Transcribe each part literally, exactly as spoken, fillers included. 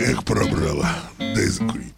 Эх, пробрала. Дай закурить.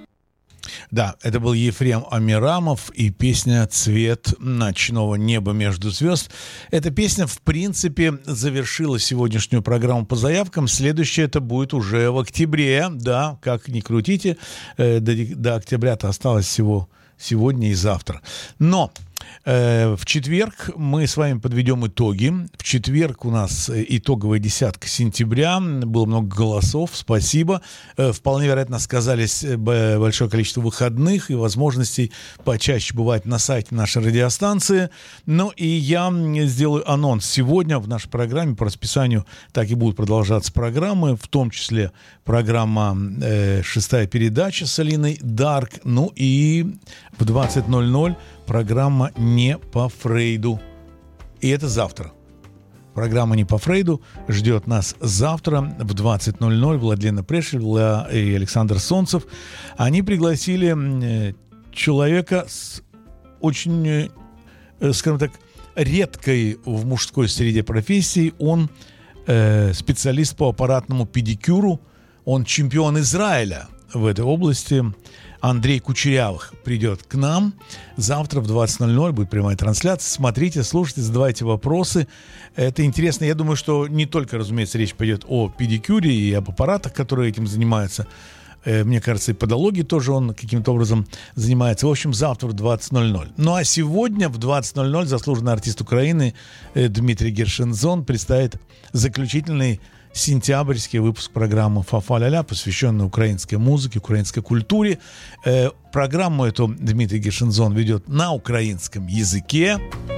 Да, это был Ефрем Амирамов и песня «Цвет ночного неба между звезд». Эта песня, в принципе, завершила сегодняшнюю программу по заявкам. Следующая это будет уже в октябре. Да, как ни крутите, э, до, до октября-то осталось всего сегодня и завтра. Но э, в четверг мы с вами подведем итоги. В четверг у нас итоговая десятка сентября. Было много голосов. Спасибо. Э, вполне вероятно, сказались большое количество выходных и возможностей почаще бывать на сайте нашей радиостанции. Ну и я сделаю анонс. Сегодня в нашей программе по расписанию так и будут продолжаться программы, в том числе программа э, «Шестая передача» с Алиной Дарк. Ну и в двадцать ноль ноль программа «Не по Фрейду». И это завтра. Программа «Не по Фрейду» ждет нас завтра в двадцать ноль ноль. Владлена Прешева и Александр Солнцев. Они пригласили человека с очень, скажем так, редкой в мужской среде профессией. Он э, специалист по аппаратному педикюру. Он чемпион Израиля в этой области. Андрей Кучерявых придет к нам. Завтра в двадцать ноль ноль будет прямая трансляция. Смотрите, слушайте, задавайте вопросы. Это интересно. Я думаю, что не только, разумеется, речь пойдет о педикюре и об аппаратах, которые этим занимаются. Мне кажется, и подологией тоже он каким-то образом занимается. В общем, завтра в двадцать ноль ноль. Ну а сегодня в двадцать ноль ноль заслуженный артист Украины Дмитрий Гершензон представит заключительный сентябрьский выпуск программы «Фа-фа-ля-ля», посвященный украинской музыке, украинской культуре. Э, программу эту Дмитрий Гершензон ведет на украинском языке.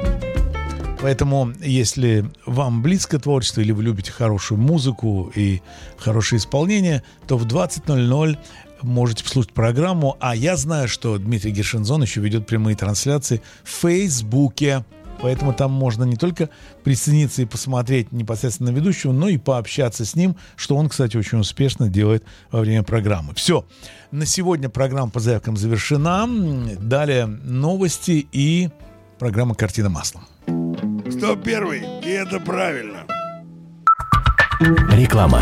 Поэтому, если вам близко творчество или вы любите хорошую музыку и хорошее исполнение, то в двадцать ноль ноль можете послушать программу. А я знаю, что Дмитрий Гершензон еще ведет прямые трансляции в Фейсбуке. Поэтому там можно не только присоединиться и посмотреть непосредственно на ведущего, но и пообщаться с ним, что он, кстати, очень успешно делает во время программы. Все. На сегодня программа по заявкам завершена. Далее новости и программа «Картина маслом». Кто первый? И это правильно. Реклама.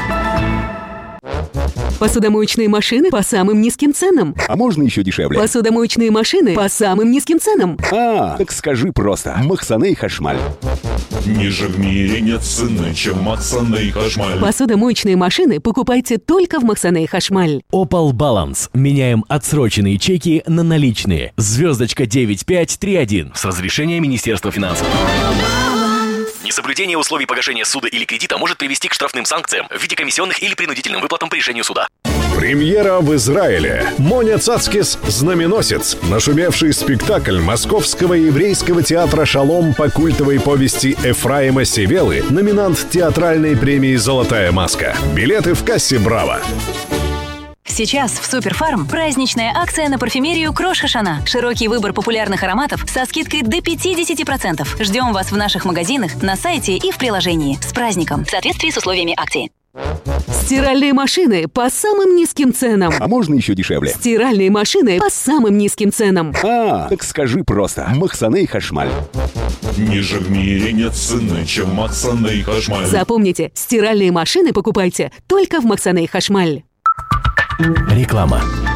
Посудомоечные машины по самым низким ценам. А можно еще дешевле? Посудомоечные машины по самым низким ценам. А, так скажи просто. Махсаней Хашмаль. Ниже в мире нет цены, чем Махсаней Хашмаль. Посудомоечные машины покупайте только в Махсаней Хашмаль. Opal Balance. Меняем отсроченные чеки на наличные. Звездочка девять пять три один. С разрешения Министерства финансов. Несоблюдение условий погашения суда или кредита может привести к штрафным санкциям в виде комиссионных или принудительным выплатам по решению суда. Премьера в Израиле. Моня Цацкис «Знаменосец». Нашумевший спектакль Московского еврейского театра «Шалом» по культовой повести Эфраима Севелы, номинант театральной премии «Золотая маска». Билеты в кассе «Браво». Сейчас в Суперфарм праздничная акция на парфюмерию Крош Хашана. Широкий выбор популярных ароматов со скидкой до пятьдесят процентов. Ждем вас в наших магазинах, на сайте и в приложении. С праздником! В соответствии с условиями акции. Стиральные машины по самым низким ценам. А можно еще дешевле? Стиральные машины по самым низким ценам. А, так скажи просто. Махсаней Хашмаль. Ниже в мире нет цены, чем Махсаней Хашмаль. Запомните, стиральные машины покупайте только в Махсаней Хашмаль. Реклама.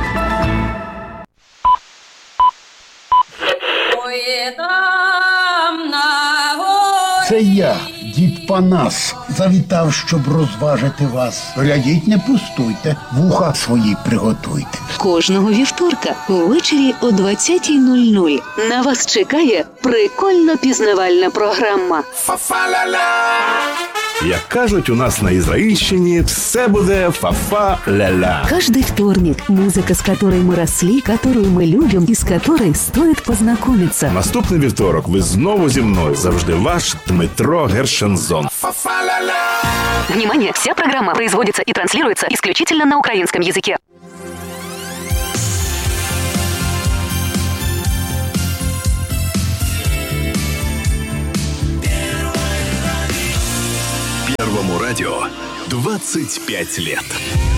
Це я, дід Панас, завітав, щоб розважити вас. Глядіть, не пустуйте, вуха свої приготуйте. Кожного вівторка увечері о двадцятій нуль нуль на вас чекає прикольно-пізнавальна програма. Фа-фа-ля-ля! Як кажуть у нас на Ізраїльщині, все буде фа-фа-ля-ля. Каждый вторник музыка, с которой мы росли, которую мы любим и с которой стоит познакомиться. Наступний вівторок ви знову зі мною. Завжди ваш Дмитро Гершензон. Фа-фа-ля-ля! Внимание! Вся программа производится и транслируется исключительно на украинском языке. Первому радио двадцать пять лет.